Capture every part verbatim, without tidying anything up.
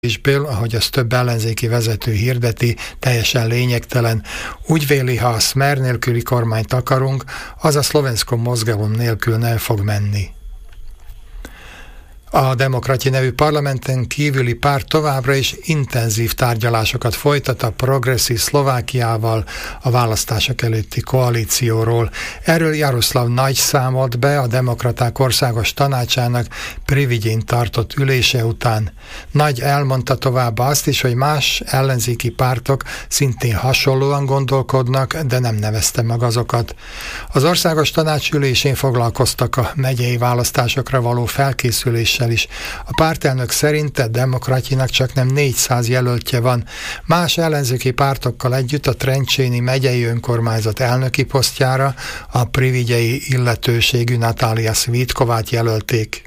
Ből, ahogy az több ellenzéki vezető hirdeti, teljesen lényegtelen. Úgy véli, ha a Smer nélküli kormányt akarunk, az a Slovensko mozgalom nélkül nem fog menni. A Demokrati nevű parlamenten kívüli párt továbbra is intenzív tárgyalásokat folytat a Progresszív Szlovákiával a választások előtti koalícióról. Erről Jaroszlav Nagy számolt be a Demokraták Országos Tanácsának Privigyén tartott ülése után. Nagy elmondta továbbá azt is, hogy más ellenzéki pártok szintén hasonlóan gondolkodnak, de nem nevezte meg azokat. Az Országos Tanács ülésén foglalkoztak a megyei választásokra való felkészüléssel is. A pártelnök szerint a Demokratinak csak nem négyszáz jelöltje van. Más ellenzéki pártokkal együtt a Trencséni megyei önkormányzat elnöki posztjára a privigyei illetőségű Natália Svítkovát jelölték.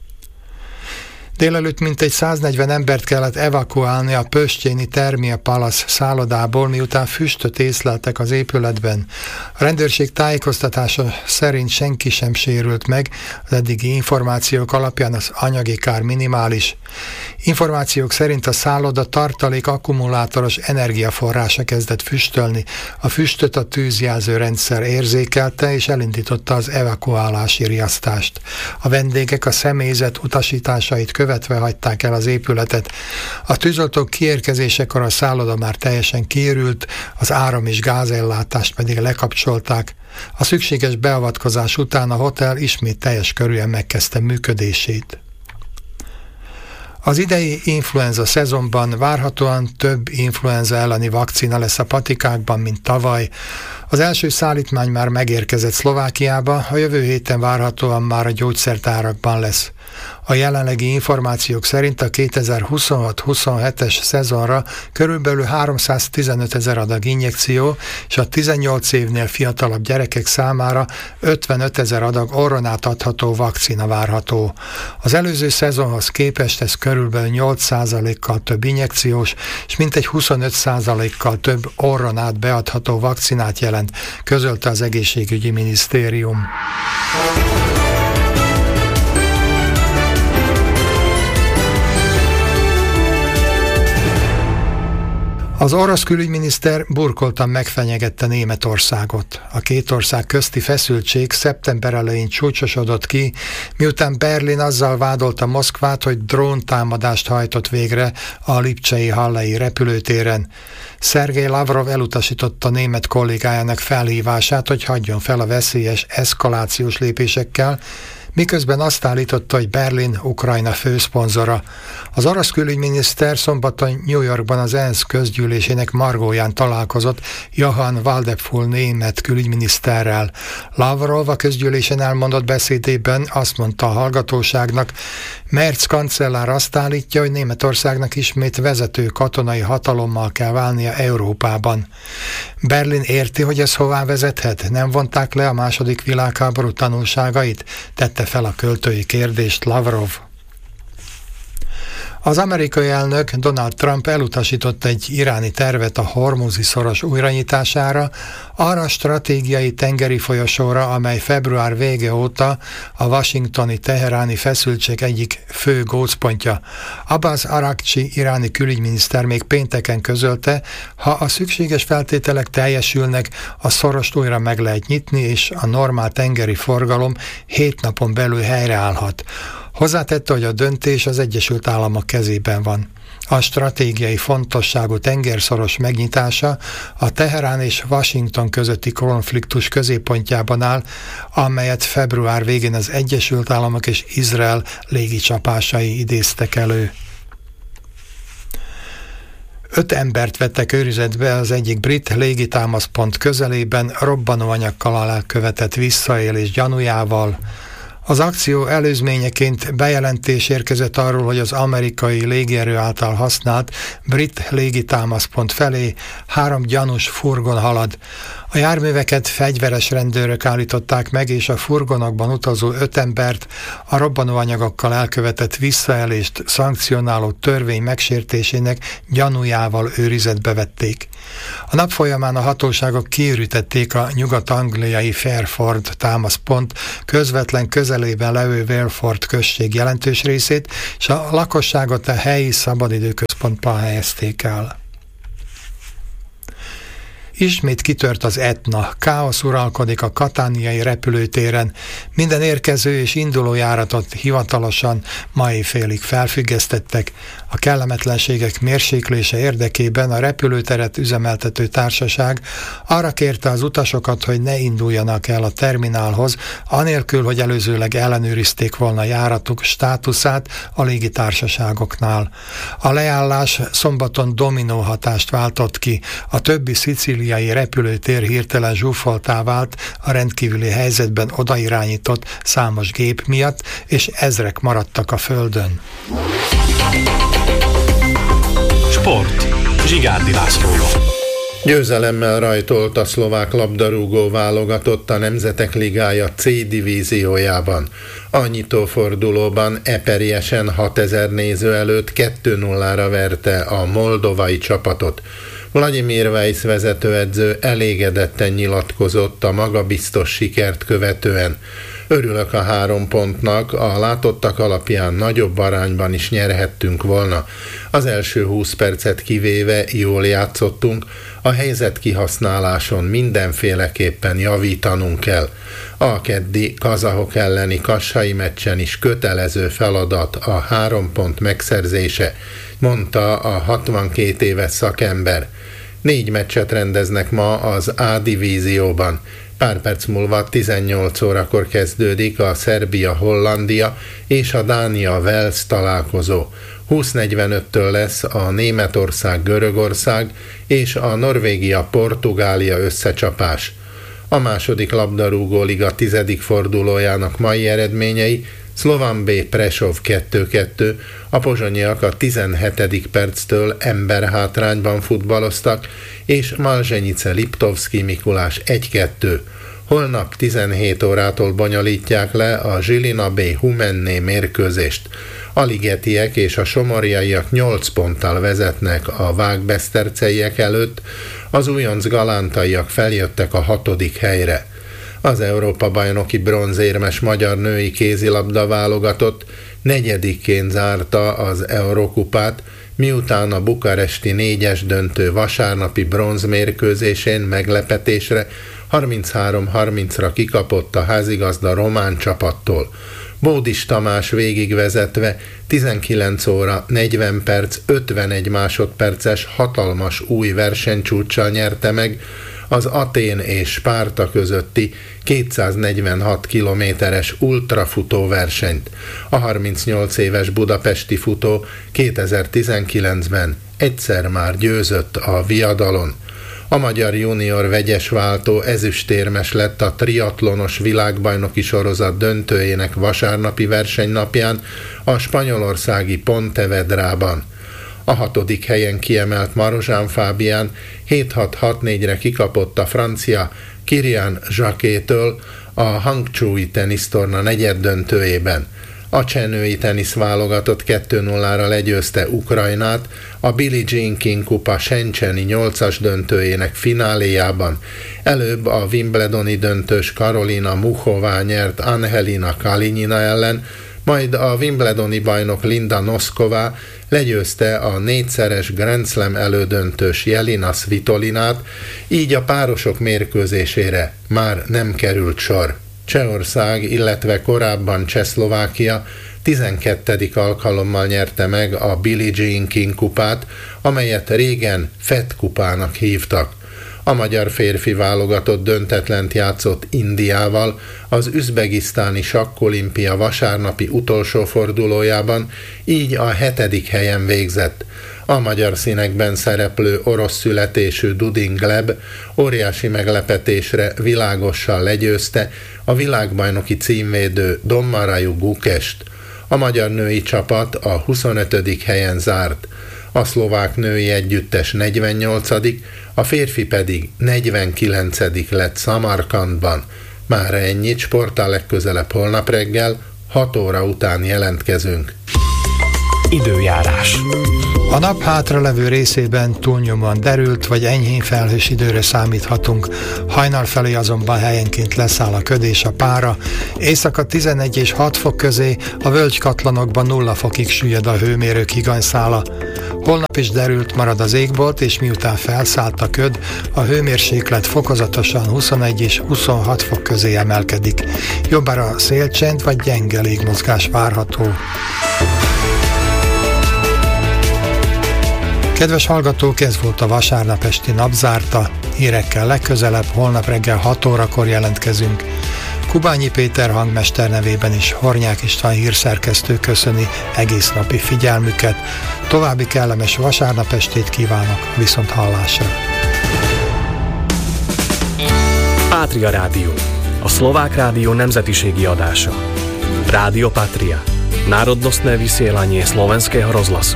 Délelőtt mintegy száznegyven embert kellett evakuálni a pöstjéni Termia Palace szállodából, miután füstöt észleltek az épületben. A rendőrség tájékoztatása szerint senki sem sérült meg, az eddigi információk alapján az anyagi kár minimális. Információk szerint a szálloda tartalék akkumulátoros energiaforrása kezdett füstölni. A füstöt a tűzjelző rendszer érzékelte és elindította az evakuálási riasztást. A vendégek a személyzet utasításait követve hagyták el az épületet. A tűzoltók kiérkezésekor a szálloda már teljesen kiürült, az áram- és gázellátást pedig lekapcsolták. A szükséges beavatkozás után a hotel ismét teljes körűen megkezdte működését. Az idei influenza szezonban várhatóan több influenza elleni vakcina lesz a patikákban, mint tavaly. Az első szállítmány már megérkezett Szlovákiába, a jövő héten várhatóan már a gyógyszertárakban lesz. A jelenlegi információk szerint a kétezer-huszonhat huszonhetes szezonra körülbelül háromszáztizenöt ezer adag injekció, és a tizennyolc évnél fiatalabb gyerekek számára ötvenöt ezer adag orronát adható vakcina várható. Az előző szezonhoz képest ez körülbelül nyolc százalékkal több injekciós, és mintegy huszonöt százalékkal több orronát beadható vakcinát jelent, közölte az egészségügyi minisztérium. Az orosz külügyminiszter burkoltan megfenyegette Németországot. A két ország közti feszültség szeptember elején csúcsosodott ki, miután Berlin azzal vádolta Moszkvát, hogy dróntámadást hajtott végre a Lipcsei-Hallei repülőtéren. Szergej Lavrov elutasította német kollégájának felhívását, hogy hagyjon fel a veszélyes eszkalációs lépésekkel, miközben azt állította, hogy Berlin Ukrajna főszponzora. Az orosz külügyminiszter szombaton New Yorkban az ENSZ közgyűlésének margóján találkozott Johann Wadephul német külügyminiszterrel. Lavrov a közgyűlésen elmondott beszédében azt mondta a hallgatóságnak, Merz kancellár azt állítja, hogy Németországnak ismét vezető katonai hatalommal kell válnia Európában. Berlin érti, hogy ez hová vezethet? Nem vonták le a második világháború tanulságait? Tette fel a költői kérdést Lavrov. Az amerikai elnök Donald Trump elutasított egy iráni tervet a Hormuzi szoros újranyitására, arra a stratégiai tengeri folyosóra, amely február vége óta a washingtoni teheráni feszültség egyik fő gócpontja. Abbas Arakcsi iráni külügyminiszter még pénteken közölte, ha a szükséges feltételek teljesülnek, a szorost újra meg lehet nyitni, és a normál tengeri forgalom hét napon belül helyreállhat. Hozzátette, hogy a döntés az Egyesült Államok kezében van. A stratégiai fontosságú tengerszoros megnyitása a Teherán és Washington közötti konfliktus középpontjában áll, amelyet február végén az Egyesült Államok és Izrael légicsapásai idéztek elő. Öt embert vettek őrizetbe az egyik brit légitámaszpont közelében robbanóanyaggal elkövetett visszaélés gyanújával. Az akció előzményeként bejelentés érkezett arról, hogy az amerikai légierő által használt brit légitámaszpont felé három gyanús furgon halad. A járműveket fegyveres rendőrök állították meg, és a furgonokban utazó öt embert a robbanóanyagokkal elkövetett visszaelést szankcionáló törvény megsértésének gyanújával őrizetbe vették. A nap folyamán a hatóságok kiürítették a nyugat-angliai Fairford támaszpont közvetlen közelében levő Walford község jelentős részét, és a lakosságot a helyi szabadidőközpontba helyezték el. Ismét kitört az Etna, káosz uralkodik a katániai repülőtéren, minden érkező és induló járatot hivatalosan ma éjfélig felfüggesztettek. A kellemetlenségek mérséklése érdekében a repülőteret üzemeltető társaság arra kérte az utasokat, hogy ne induljanak el a terminálhoz, anélkül, hogy előzőleg ellenőrizték volna járatuk státuszát a légitársaságoknál. A leállás szombaton dominó hatást váltott ki, a többi szicíliai repülőtér hirtelen zsúfoltá vált a rendkívüli helyzetben odairányított számos gép miatt, és ezrek maradtak a földön. Sport. Zsigárdi Lászlóval. Győzelemmel rajtolt a szlovák labdarúgó válogatott a Nemzetek Ligája C divíziójában. A nyitófordulóban Eperiesen hatezer néző előtt kettő nullára verte a moldovai csapatot. Vladimir Weisz vezetőedző elégedetten nyilatkozott a magabiztos sikert követően. Örülök a három pontnak, a látottak alapján nagyobb arányban is nyerhettünk volna. Az első húsz percet kivéve jól játszottunk, a helyzet kihasználáson mindenféleképpen javítanunk kell. A keddi kazahok elleni kassai meccsen is kötelező feladat a három pont megszerzése, mondta a hatvankét éves szakember. Négy meccset rendeznek ma az A divízióban. Pár perc múlva tizennyolc órakor kezdődik a Szerbia-Hollandia és a Dánia-Wales találkozó. húsz negyvenöttől lesz a Németország-Görögország és a Norvégia-Portugália összecsapás. A második labdarúgó liga tizedik fordulójának mai eredményei: Slovan B Prešov kettő kettő, a pozsonyiak a tizenhetedik perctől emberhátrányban futballoztak, és Malzsenice Liptovszki Mikulás egy kettő. Holnap tizenhét órától bonyolítják le a Žilina B Humenné mérkőzést. A ligetiek és a somorjaiak nyolc ponttal vezetnek a vágbeszterceiek előtt, az újonc galántaiak feljöttek a hatodik helyre. Az Európa-bajnoki bronzérmes magyar női kézilabda válogatott negyedikként zárta az Eurokupát, miután a bukaresti négyes döntő vasárnapi bronzmérkőzésén meglepetésre harminchárom harmincra kikapott a házigazda román csapattól. Bódis Tamás végigvezetve tizenkilenc óra negyven perc ötvenegy másodperces hatalmas új versenycsúccsal nyerte meg az Atén és Spárta közötti kétszáznegyvenhat kilométeres ultrafutó versenyt. A harmincnyolc éves budapesti futó kétezer-tizenkilencben egyszer már győzött a viadalon. A magyar junior vegyes váltó ezüstérmes lett a triatlonos világbajnoki sorozat döntőjének vasárnapi versenynapján a spanyolországi Pontevedrában. A hatodik helyen kiemelt Marozsán Fábián hét hat hat négyre kikapott a francia Kirian Jacquet-től a Hangzsou-i tenisztorna negyeddöntőjében. A cseh tenisz válogatott kettő nullára legyőzte Ukrajnát a Billie Jean King kupa Shenzheni nyolcas döntőjének fináléjában. Előbb a Wimbledoni döntős Karolina Muchová nyert Angelina Kalinina ellen, majd a Wimbledoni bajnok Linda Noskova legyőzte a négyszeres Grand Slam elődöntős Jelena Svitolinát, így a párosok mérkőzésére már nem került sor. Csehország, illetve korábban Csehszlovákia tizenkettedik alkalommal nyerte meg a Billie Jean King kupát, amelyet régen Fed kupának hívtak. A magyar férfi válogatott döntetlent játszott Indiával az üzbegisztáni sakkolimpia vasárnapi utolsó fordulójában, így a hetedik helyen végzett. A magyar színekben szereplő orosz születésű Dudin Gleb óriási meglepetésre világossal legyőzte a világbajnoki címvédő Dommaraju Gukest. A magyar női csapat a huszonötödik helyen zárt. a szlovák női együttes negyvennyolcadik, a férfi pedig negyvenkilencedik lett Szamarkandban. Mára ennyit, sporttal legközelebb holnap reggel, hat óra után jelentkezünk. Időjárás. A nap hátralevő részében túlnyomóan derült vagy enyhén felhős időre számíthatunk, hajnal felé azonban helyenként leszáll a köd és a pára, éjszaka tizenegy és hat fok közé, a völgykatlanokban nulla fokig süllyed a hőmérők higanyszála. Holnap is derült marad az égbolt, és miután felszállt a köd, a hőmérséklet fokozatosan huszonegy és huszonhat fok közé emelkedik. Jobbára szélcsend vagy gyenge légmozgás várható. Kedves hallgatók, ez volt a vasárnap esti napzárta, hírekkel legközelebb, holnap reggel hat órakor jelentkezünk. Kubányi Péter hangmester nevében is Hornyák István hírszerkesztő köszöni egész napi figyelmüket. További kellemes vasárnap estét kívánok, viszont hallásra. Pátria Rádió, a szlovák rádió nemzetiségi adása. Rádio Patria, národnostné vysielanie slovenského rozhlasu.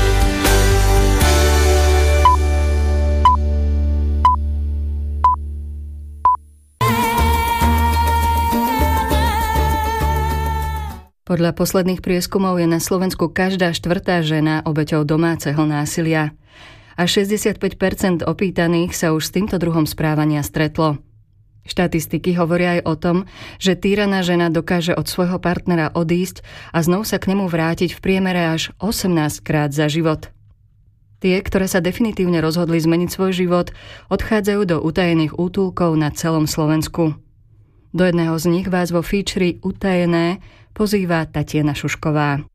Podľa posledných prieskumov je na Slovensku každá štvrtá žena obeťou domáceho násilia. A šesťdesiatpäť percent opýtaných sa už s týmto druhom správania stretlo. Štatistiky hovoria aj o tom, že týraná žena dokáže od svojho partnera odísť a znov sa k nemu vrátiť v priemere až osemnásťkrát za život. Tie, ktoré sa definitívne rozhodli zmeniť svoj život, odchádzajú do utajených útulkov na celom Slovensku. Do jedného z nich vás vo featuri Utajené pozýva Tatiana Šušková.